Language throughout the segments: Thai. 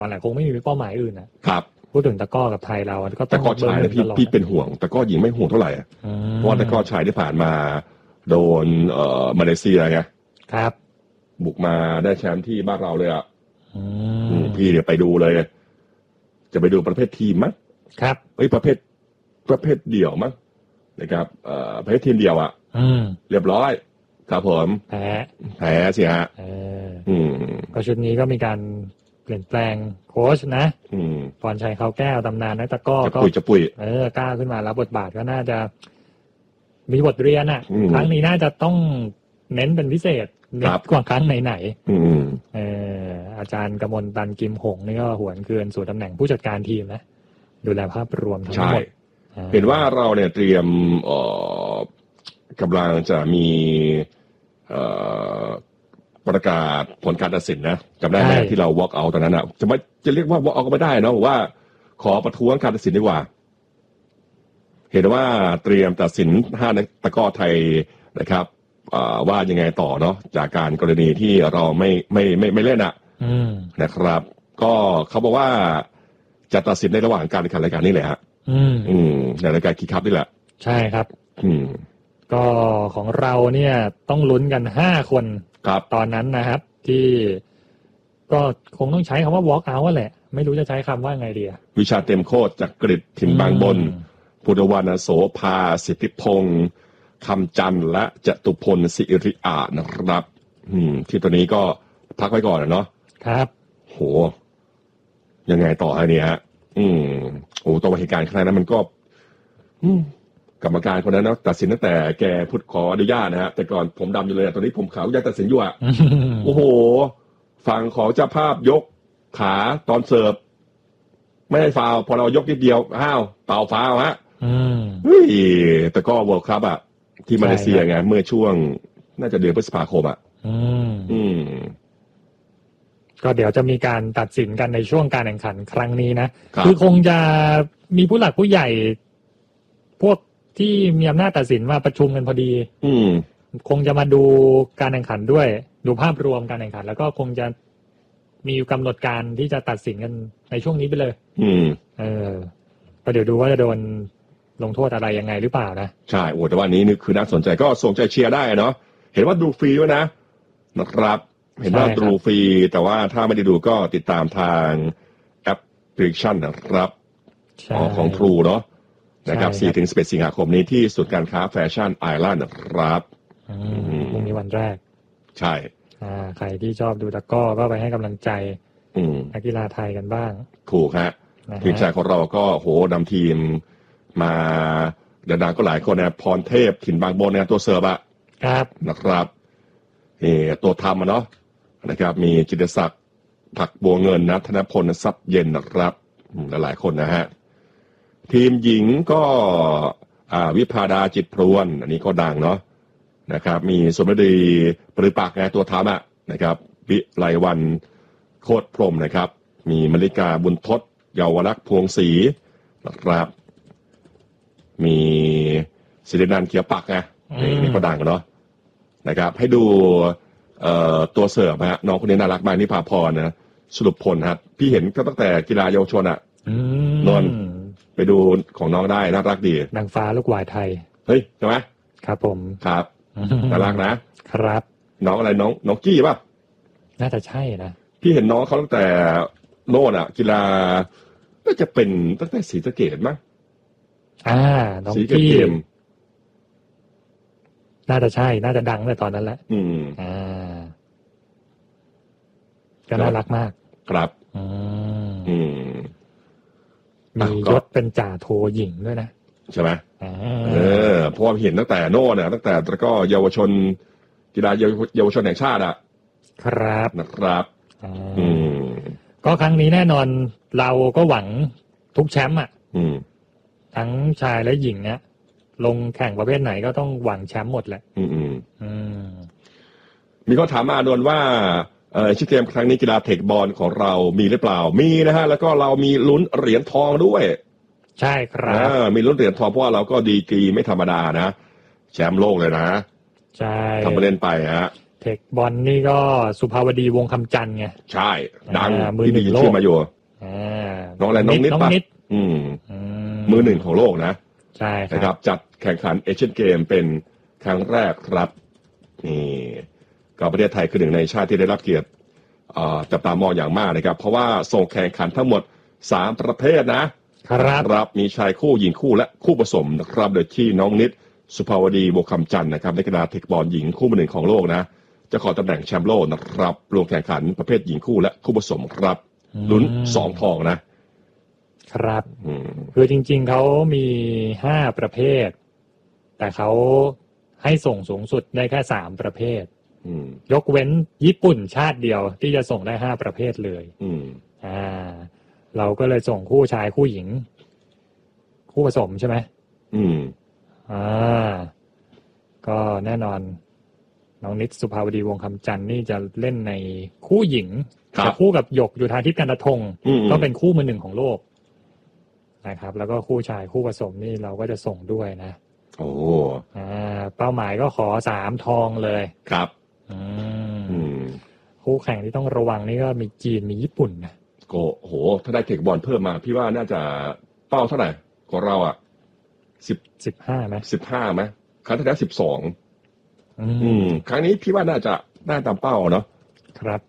แหละคงไม่มีเป้าหมายอื่นนะครับพูดถึงตะก้อกับไทยเราก็ต้ตะองกร้อชายนะพี่เป็นห่วงตะกร้อหญิงไม่ห่วงเท่าไหร่เพราะว่าตะกร้อชายที่ผ่านมาโดนมาเลเซียไงครับบุกมาได้แชมป์ที่บ้านเราเลยพี่เดี๋ยวไปดูเลยจะไปดูประเภททีมมั้งครับประเภทเดี่ยวมั้งนะครับประเภททีมเดี่ยวเรียบร้อยครับผมแพ้สิฮะก็ชุดนี้ก็มีการเปลี่ยนแปลงโค้ชนะพรชัยเขาแก้วตำนานนักตะก้อก็จะปุยกล้าขึ้นมารับบทบาทก็น่าจะมีบทเรียนครั้งนี้น่าจะต้องเน้นเป็นพิเศษเน้นกว่าครั้งไหนอาจารย์กมลตันกิมหงนี่ก็หวนคืนสู่ตำแหน่งผู้จัดการทีมนะดูแลภาพรวมทั้งหมดเห็นว่าเราเนี่ยเตรียมกำลังจะมีประกาศผลการตัดสินนะจำได้ไหมที่เรา walk out ตอนนั้นจะเรียกว่า walk out ก็ไม่ได้นะว่าขอประท้วงการตัดสินดีกว่าเห็นว่าเตรียมตัดสิน5นักตะกร้อไทยนะครับว่ายังไงต่อเนาะจากการกรณีที่เราไม่เล่นนะครับ ก็เขาบอกว่าจะตัดสินในระหว่างการแข่งรายการนี่แหละฮะในรายการคิกคัพนี่แหละใช่ครับก็ของเราเนี่ยต้องลุ้นกัน5คนตอนนั้นนะครับที่ก็คงต้องใช้คำว่า walk out แหละไม่รู้จะใช้คำว่าไงดีวิชาเต็มโคตรจากกฤษถิ่นบางบนพุทธวรรณโสภาสิทธิพงศ์คำจันทร์และจตุพลศิริอานะครับที่ตัวนี้ก็พักไว้ก่อนเนาะครับโหยังไงต่อเนี่ยฮะโอ้ตัวเหตุการณ์ครั้งนั้นมันก็กรรมการคนนั้นนะตัดสินตั้งแต่แกพูดขออนุญาตนะฮะแต่ก่อนผมดำอยู่เลยตอนนี้ผมขาวยังตัดสินอยู่โอ้โหฝั่งของเจ้าภาพยกขาตอนเสิร์ฟไม่ได้ฟาวพอเรายกนิดเดียวเป่าฟาวฮะแต่ก็เวิลด์คัพที่มาเลเซียไงเมื่อช่วงน่าจะเดือนพฤษภาคมก็เดี๋ยวจะมีการตัดสินกันในช่วงการแข่งขันครั้งนี้นะคือคงจะมีผู้หลักผู้ใหญ่พวกที่มีอำนาจตัดสินมาประชุมกันพอดีคงจะมาดูการแข่งขันด้วยดูภาพรวมการแข่งขันแล้วก็คงจะมีกำหนดการที่จะตัดสินกันในช่วงนี้ไปเลยก็เดี๋ยวดูว่าจะโดนลงโทษอะไรยังไงหรือเปล่านะใช่โอ้แต่ว่านี้นี่คือน่าสนใจก็ส่งใจเชียร์ได้เนาะเห็นว่าดูฟรีด้วยนะครับเห็นว่าดูฟรีแต่ว่าถ้าไม่ได้ดูก็ติดตามทางแอปพลิเคชันนะครับของ True เนาะนะครับ 4-11 สิงหาคมนี้ที่ศูนย์การค้าแฟชั่นไอแลนด์นะครับพรุ่งนี้วันแรกใช่ใครที่ชอบดูตะก้อก็ไปให้กำลังใจนักกีฬาไทยกันบ้างถูกฮะทีมชาติของเราก็โหนำทีมมาดังๆก็หลายคนนะพรเทพถิ่นบางบนเนี่ยตัวเสิร์ฟครับนะครับตัวทำเนาะนะครับมีจิตศักดิ์ผักบัวเงินนะธนพลทรัพย์เย็นนะครับหลายคนนะฮะทีมหญิงก็วิภาดาจิตพรวนอันนี้ก็ดังเนาะนะครับมีสมฤดีปรือปากไงตัวทำนะครับวิไลวันโคตรพรหมนะครับมีมลิกาบุญทศเยาวรักษ์พวงศรีนะครับมีศิรินันท์เขียวปักไงนี่ก็ดังกันเนาะนะครับให้ดูตัวเสิร์ฟฮะน้องคนนี้น่ารักมากนิพาพรนะสรุปผลครับพี่เห็นก็ตั้งแต่กีฬาเยาวชนนนไปดูของน้องได้น่ารักดีนางฟ้าลูกวายไทยเฮ้ยใช่ไหมครับผมครับน่ารักนะครับน้องอะไรน้องกี้ป่ะน่าจะใช่นะพี่เห็นน้องเขาตั้งแต่โน่นกีฬาน่าจะเป็นตั้งแต่ศรีสะเกษมั้งน้องกี้น่าจะใช่น่าจะดังในตอนนั้นแหละก็น่ารักมากครับมียศเป็นจ่าโทหญิงด้วยนะใช่ไหมเพราะว่าเห็นตั้งแต่โน่นตั้งแต่แล้วก็เยาวชนกีฬาเยาวชนแห่งชาติครับนะครับก็ครั้งนี้แน่นอนเราก็หวังทุกแชมป์ทั้งชายและหญิงเนี่ยลงแข่งประเภทไหนก็ต้องหวังแชมป์หมดแหละมีข้อถามมาโดนว่าชิเกมครั้งนี้กีฬาเทคบอลของเรามีหรือเปล่ามีนะฮะแล้วก็เรามีลุ้นเหรียญทองด้วยใช่ครับมีลุ้นเหรียญทองเพราะว่าเราก็ดีกรีไม่ธรรมดานะแชมป์โลกเลยนะใช่ทำไปเล่นไปฮะเทคบอลนี่ก็สุภาวดีวงคำจันทร์ไงใช่ดังมือหนึ่งโลกชื่อมาอยู่น้องอะไรน้องนิดปะมือหนึ่งของโลกนะใช่นะครับจัดแข่งขันเอเชียนเกมเป็นครั้งแรกครับนี่ก็ประเทศไทยคือหนึ่งในชาติที่ได้รับเกียรติจับตามองอย่างมากนะครับเพราะว่าส่งแข่งขันทั้งหมด3ประเภทนะครับมีชายคู่หญิงคู่และคู่ผสมนะครับโดยที่น้องนิดสุภาวดีวงคำจันทร์นะครับในกีฬาเทคบอลหญิงคู่มือหนึ่งของโลกนะจะขอตำแหน่งแชมป์โลกนะครับลงแข่งขันประเภทหญิงคู่และคู่ผสมครับลุ้น2 ทองนะครับคือจริงๆเขามี5ประเภทแต่เขาให้ส่งสูงสุดได้แค่3ประเภทยกเว้นญี่ปุ่นชาติเดียวที่จะส่งได้5ประเภทเลยเราก็เลยส่งคู่ชายคู่หญิงคู่ผสมใช่ไหมก็แน่นอนน้องนิดสุภาวดีวงคำจันทร์นี่จะเล่นในคู่หญิงจะคู่กับหยกอยู่ทางทิพย์กันทงก็เป็นคู่มือหนึ่งของโลกนะครับแล้วก็คู่ชายคู่ผสมนี่เราก็จะส่งด้วยนะโอ้เป้าหมายก็ขอ3 ทองเลยครับคู่แข่งที่ต้องระวังนี่ก็มีจีนมีญี่ปุ่นนะก็โหถ้าได้เทคบอลเพิ่มมาพี่ว่าน่าจะเป้าเท่าไหร่ของเราอ่ะ 15ไหม 15ไหมครั้งที่แล้ว12ครั้งนี้พี่ว่าน่าจะได้ตามเป้าเนาะครับ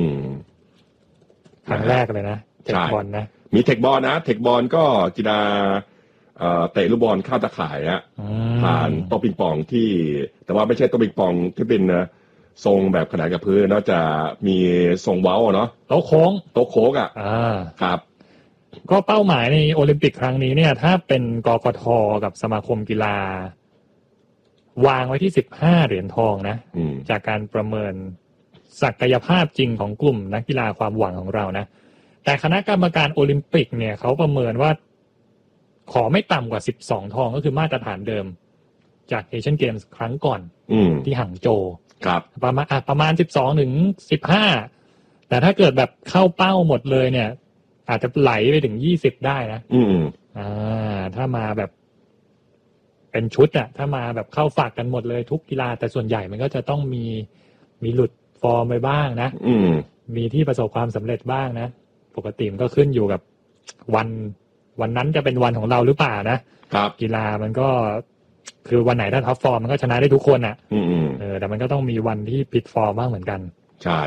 ครั้งแรกเลยนะเทคบอลนะมีเทคบอลนะเทคบอลก็กีฬาเตะลูกบอลเข้าตะข่ายผ่านโต๊ะปิงปองที่แต่ว่าไม่ใช่โต๊ะปิงปองที่เป็นทรงแบบขนาดกับพื้นเนาะจะมีทรงเว้าเนาะโต๊ะโค้งครับก็เป้าหมายในโอลิมปิกครั้งนี้เนี่ยถ้าเป็นกกท.กับสมาคมกีฬาวางไว้ที่15 เหรียญทองนะจากการประเมินศักยภาพจริงของกลุ่มนักกีฬาความหวังของเรานะแต่คณะกรรมการโอลิมปิกเนี่ยเขาประเมินว่าขอไม่ต่ำกว่า12 ทองก็คือมาตรฐานเดิมจากเอเชียนเกมส์ครั้งก่อนที่หังโจวครับประมาณ12 ถึง 15แต่ถ้าเกิดแบบเข้าเป้าหมดเลยเนี่ยอาจจะไหลไปถึง20ได้นะถ้ามาแบบเป็นชุดถ้ามาแบบเข้าฝากกันหมดเลยทุกกีฬาแต่ส่วนใหญ่มันก็จะต้องมีหลุดฟอร์มไปบ้างนะมีที่ประสบความสำเร็จบ้างนะปกติมันก็ขึ้นอยู่กับวันนั้นจะเป็นวันของเราหรือเปล่านะครับกีฬามันก็คือวันไหนถ้าท็อปฟอร์มมันก็ชนะได้ทุกคนแต่มันก็ต้องมีวันที่ผิดฟอร์มบ้างเหมือนกันใช่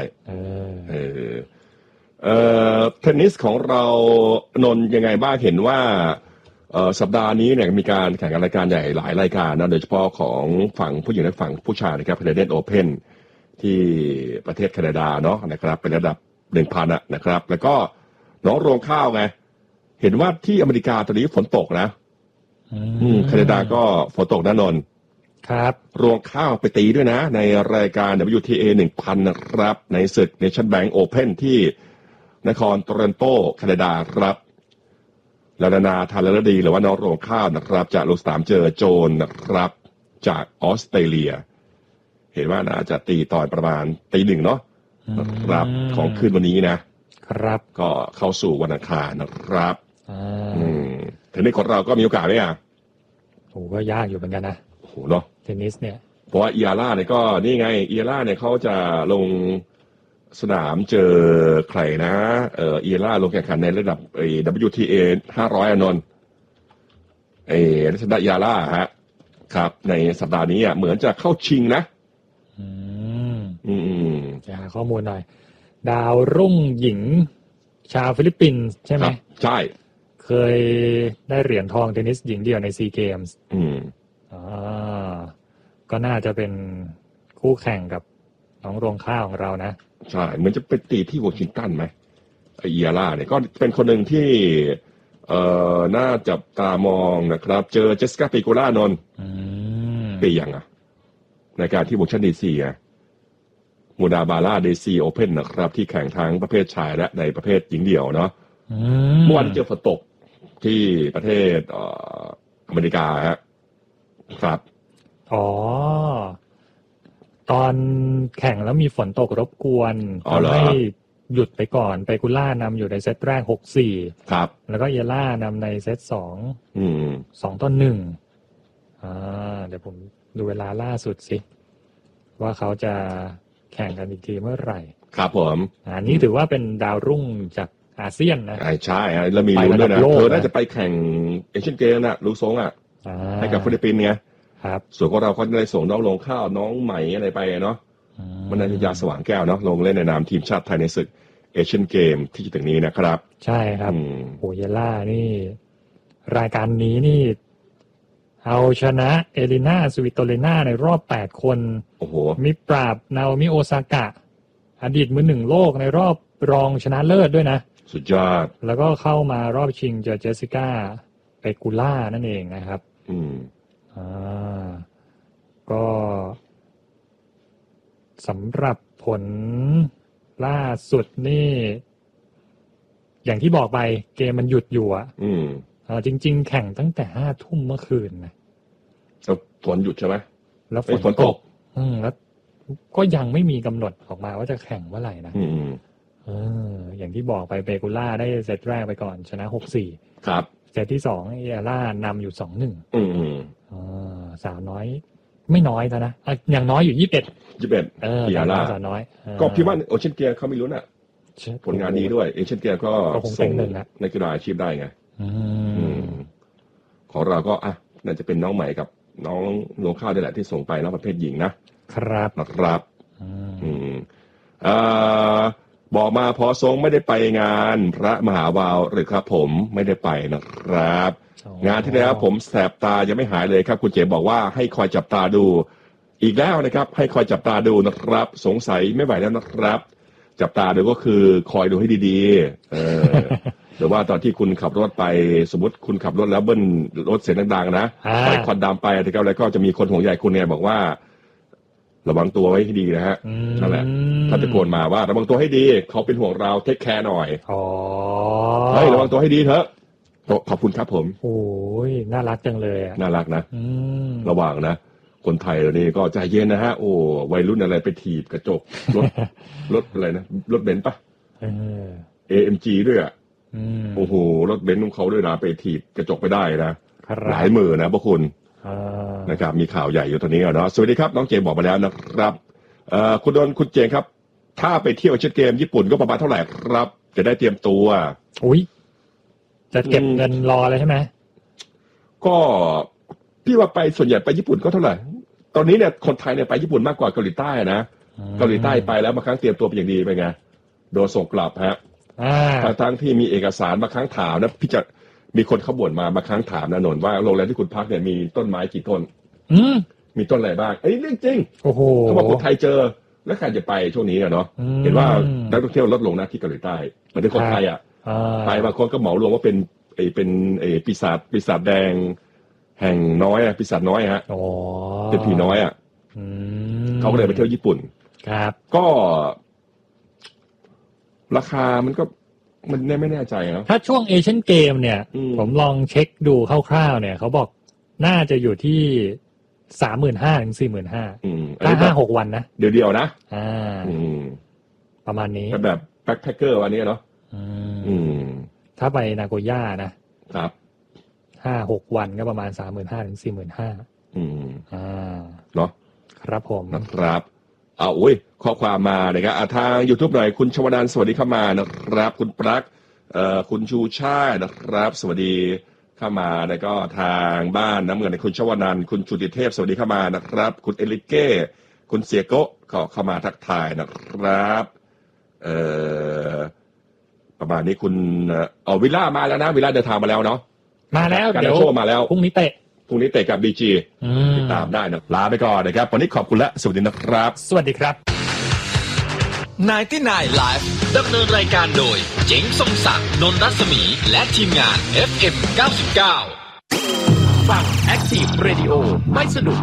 เทนนิสของเรานนยังไงบ้างเห็นว่าสัปดาห์นี้เนี่ยมีการแข่งขันรายการใหญ่หลายรายการนะโดยเฉพาะของฝั่งผู้หญิงและฝั่งผู้ชายนะครับ Canadian Open ที่ประเทศแคนาดาเนาะนะครับเป็นระดับ 1,000 นะครับแล้วก็น้องรวงข้าวไงเห็นว่าที่อเมริกาตอนนี้ฝนตกนะแคนาดาก็ฝนตกแน่นอนครับรวงข้าวไปตีด้วยนะในรายการ WTA 1,000 นะครับในศึก Nation Bank Open ที่นครโตรอนโตแคนาดาครับลานา ทาเลรดีหรือว่าน้องรวงข้าวนะครับจะลงสนามเจอโจนนะครับจากออสเตรเลียเห็นว่าน่าจะตีตอนประมาณตี 1เนาะนะครับของคืนวันนี้นะครับก็เข้าสู่วันอังคารนะครับเทนนิสของเราก็มีโอกาสไหมโหก็ยากอยู่เหมือนกันนะโหเนาะเทนนิสเนี่ยเพราะว่าเอียร่าเนี่ยก็นี่ไงเอียร่าเนี่ยเขาจะลงสนามเจอใครนะเอียร่าลงแข่งขันในระดับWTA 500อนนท์รัชดาเอียร่าครับในสัปดาห์นี้เหมือนจะเข้าชิงนะจะหาข้อมูลหน่อยดาวรุ่งหญิงชาวฟิลิปปินส์ใช่ไหมใช่เคยได้เหรียญทองเทนนิสหญิงเดี่ยวในซีเกมส์ก็น่าจะเป็นคู่แข่งกับน้องรวงข้าวของเรานะใช่เหมือนจะไปตีที่วอชิงตันไหมเอียร่าเนี่ยก็เป็นคนหนึ่งที่น่าจับตามองนะครับเจอเจสสิก้า เปโกล่านนท์ปียังในการที่วอชิงตันดีซีมูดาบาร่าเดซีโอเพ่นนะครับที่แข่งทั้งประเภทชายและในประเภทหญิงเดี่ยวเนาะเมื่อวานเจอฝนตกที่ประเทศอเมริกาครับตอนแข่งแล้วมีฝนตกรบกวนทำให้หยุดไปก่อนไปกุล่านำอยู่ในเซตแรก 6-4 ครับแล้วก็เอล่านำในเซต2-1เดี๋ยวผมดูเวลาล่าสุดสิว่าเขาจะแข่งกันอีกทีเมื่อไหร่ครับผมนี่ถือว่าเป็นดาวรุ่งจากอาเซียนนะใช่แล้วมีลุ้นด้วยนะเธอน่าจะไปแข่งเอเชียนเกมนะลูกทรงให้กับฟิลิปปินส์ไงครับส่วนของเราก็ได้ส่งน้องลงข้าวน้องใหม่อะไรไปเนาะมันนันทยาสว่างแก้วเนาะลงเล่นในนามทีมชาติไทยในศึกเอเชียนเกมที่จะถึงนี้นะครับใช่ครับโอเยล่านี่รายการนี้นี่เอาชนะเอลิน่าสวิโตเลน่าในรอบ8คนโอ้โหมีปราบนาโอมิโอซากะอดีตมือ1โลกในรอบรองชนะเลิศด้วยนะสุดยอดแล้วก็เข้ามารอบชิงเจอเจสสิก้าเปกูล่านั่นเองนะครับก็สำหรับผลล่าสุดนี่อย่างที่บอกไปเกมมันหยุดอยู่จริงๆแข่งตั้งแต่5 ทุ่มเมื่อคืนนะแล้วฝนหยุดใช่ไหมแล้วฝนตกแล้วก็ยังไม่มีกำหนดออกมาว่าจะแข่งเมื่อไหร่นะอย่างที่บอกไปเปกูล่าได้เซตแรกไปก่อนชนะ 6-4 ครับเซตที่2เอล่านำอยู่ 2-1สาวน้อยไม่น้อยนะอย่างน้อยอยู่21เอล่าสาวน้อยก็พี่ว่าโอเชียนเกมเขาไม่รู้น่ะผลงานดีด้วยเอเชียนเกมก็ส่งในกีฬาอาชีพได้ไงของเราก็น่าจะเป็นน้องใหม่กับน้องลงข้าวนี่แหละที่ส่งไปน้องประเภทหญิงนะครับบอกมาพอทรงไม่ได้ไปงานพระมหาวาวหรือครับผมไม่ได้ไปนะครับงานที่แล้วผมแสบตายังไม่หายเลยครับคุณเจบอกว่าให้คอยจับตาดูอีกแล้วนะครับให้คอยจับตาดูนะครับสงสัยไม่ไหวแล้วนะครับจับตาดูก็คือคอยดูให้ดีๆหรือว่าตอนที่คุณขับรถไปสมมติคุณขับรถแล้วเบิ้ลรถเสียงดังๆนะไปควันดำไปแล้วก็จะมีคนห่วงใยคุณเนี่ยบอกว่าระวังตัวไว้ให้ดีนะฮะนั่นแหละถ้าตะโกนมาว่าระวังตัวให้ดีเขาเป็นห่วงเราเทคแคร์หน่อยเฮ้ยระวังตัวให้ดีเถอะขอบคุณครับผมโอ้ยน่ารักจังเลยน่ารักนะระวังนะคนไทยเรานี่ก็ใจเย็นนะฮะโอ้วัยรุ่นอะไรไปถีบกระจกรถอะไรนะรถเบนซ์ป่ะAMG ด้วยโอ้โหรถเบนซ์ของเขาด้วยนะไปถีบกระจกไปได้นะหลายหมื่นนะพวกคุณนะครับมีข่าวใหญ่อยู่ตอนนี้เนาะสวัสดีครับน้องเจมบอกมาแล้วนะครับคุณดนคุณเจมครับถ้าไปเที่ยวเชียนเกมญี่ปุ่นก็ประมาณเท่าไหร่ครับจะได้เตรียมตัวอุ้ยจะเก็บเงินรอเลยใช่ไหมก็พี่ว่าไปส่วนใหญ่ไปญี่ปุ่นก็เท่าไหร่ตอนนี้เนี่ยคนไทยเนี่ยไปญี่ปุ่นมากกว่าเกาหลีใต้นะเกาหลีใต้ไปแล้วบางครั้งเตรียมตัวเป็นอย่างดีไปไงโดนส่งกลับฮะทั้งที่มีเอกสารบางครั้งถามนะพี่จะมีคนเขาบ่นมาบางครั้งถามนะนนท์ว่าโรงแรมที่คุณพักเนี่ยมีต้นไม้กี่ต้นมีต้นอะไรบ้างเรื่องจริงเขาบอกคนไทยเจอแล้วใครจะไปช่วงนี้เนาะเห็นว่านักท่องเที่ยวลดลงนะที่เกาหลีใต้มันเป็นคนไทยไปบางคนก็เหมารวมว่าเป็นปีศาจแดงแห่งน้อยปีศาจน้อยฮะเป็นผีน้อยเขาก็เลยไปเที่ยวญี่ปุ่นครับก็ราคามันก็มันไม่แน่ใจนะถ้าช่วงเอเชียนเกมเนี่ยผมลองเช็คดูคร่าวๆเนี่ยเขาบอกน่าจะอยู่ที่ 35,000 ถึง 45,000 ถ้า 5-6 วันนะเดียวนะประมาณนี้แบบแบ็คแพคเกอร์วันนี้เนาะถ้าไปนาโกย่านะครับ 5-6 วันก็ประมาณ 35,000 ถึง 45,000 เนาะครับผมนะครับอุ้ยข้อความมานะครับทาง YouTube หน่อยคุณชวนันท์สวัสดีเข้ามานะครับคุณปลั๊กคุณชูชาตินะครับสวัสดีเข้ามาแล้วก็ทางบ้านน้ำเงินคุณชวนันท์คุณชุติเทพสวัสดีเข้ามานะครับคุณเอลิเก้คุณเสียโกะก็เข้ามาทักทายนะครับประมาณนี้คุณวิลล่ามาแล้วนะวิลล่าเดินทางมาแล้วเนาะมาแล้วเดี๋ยวโชว์มาแล้วพรุ่งนี้เตะกับ BG ติดตามได้นะลาไปก่อนนะครับวันนี้ขอบคุณและสวัสดีนะครับสวัสดีครับ 99 Live ดำเนินรายการโดยเจ๋งทรงศักดิ์นนท์รัศมีและทีมงาน FM 99 ฟัง Active Radio ไม่สนุก